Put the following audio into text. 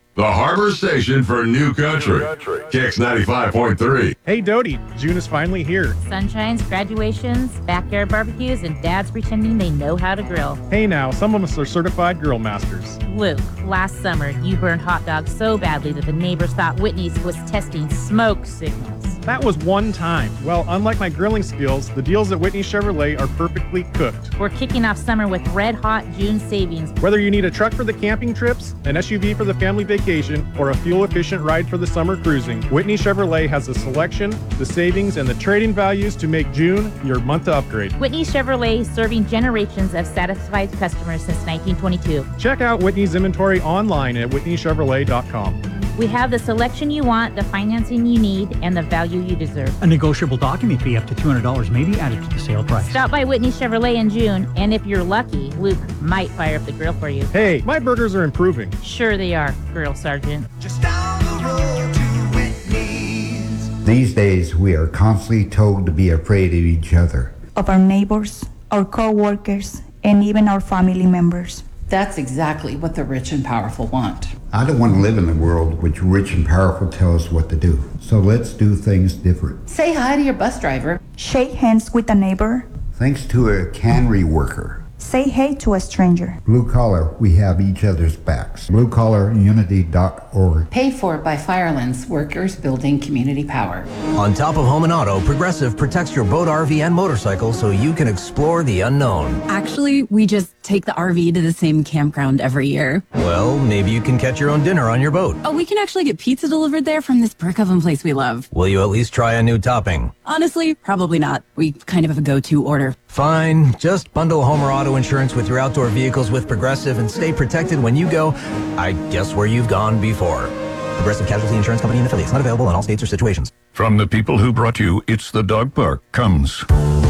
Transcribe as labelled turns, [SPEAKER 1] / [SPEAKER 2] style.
[SPEAKER 1] The Harbor Station for New Country. Kicks 95.3.
[SPEAKER 2] Hey, Dodie, June is finally here.
[SPEAKER 3] Sunshines, graduations, backyard barbecues, and dads pretending they know how to grill.
[SPEAKER 2] Hey now, some of us are certified grill masters.
[SPEAKER 3] Luke, last summer you burned hot dogs so badly that the neighbors thought Whitney's was testing smoke signals.
[SPEAKER 2] That was one time. Well, unlike my grilling skills, the deals at Whitney Chevrolet are perfectly cooked.
[SPEAKER 3] We're kicking off summer with red hot June savings.
[SPEAKER 2] Whether you need a truck for the camping trips, an SUV for the family vacation, or a fuel-efficient ride for the summer cruising, Whitney Chevrolet has the selection, the savings, and the trading values to make June your month to upgrade.
[SPEAKER 3] Whitney Chevrolet, serving generations of satisfied customers since 1922.
[SPEAKER 2] Check out Whitney's inventory online at whitneychevrolet.com.
[SPEAKER 3] We have the selection you want, the financing you need, and the value you deserve.
[SPEAKER 4] A negotiable document fee up to $200 may be added to the sale price.
[SPEAKER 3] Stop by Whitney Chevrolet in June, and if you're lucky, Luke might fire up the grill for you.
[SPEAKER 2] Hey, my burgers are improving.
[SPEAKER 3] Sure they are, Grill Sergeant.
[SPEAKER 5] Just down the road to Whitney's.
[SPEAKER 6] These days, we are constantly told to be afraid of each other.
[SPEAKER 7] Of our neighbors, our co-workers, and even our family members.
[SPEAKER 8] That's exactly what the rich and powerful want.
[SPEAKER 6] I don't want to live in a world which rich and powerful tell us what to do. So let's do things different.
[SPEAKER 8] Say hi to your bus driver.
[SPEAKER 7] Shake hands with a neighbor.
[SPEAKER 6] Thanks to a cannery worker.
[SPEAKER 7] Say hey to a stranger.
[SPEAKER 6] Blue Collar, we have each other's backs. BlueCollarUnity.org.
[SPEAKER 8] Paid for by Firelands, workers building community power.
[SPEAKER 9] On top of home and auto, Progressive protects your boat, RV, and motorcycle so you can explore the unknown.
[SPEAKER 10] Actually, we just take the RV to the same campground every year.
[SPEAKER 9] Well, maybe you can catch your own dinner on your boat.
[SPEAKER 10] Oh, we can actually get pizza delivered there from this brick oven place we love.
[SPEAKER 9] Will you at least try a new topping?
[SPEAKER 10] Honestly, probably not. We kind of have a go-to order.
[SPEAKER 9] Fine. Just bundle home or auto insurance with your outdoor vehicles with Progressive and stay protected when you go, I guess, where you've gone before. Progressive Casualty Insurance Company and affiliates. Not available in all states or situations.
[SPEAKER 1] From the people who brought you It's the Dog Park comes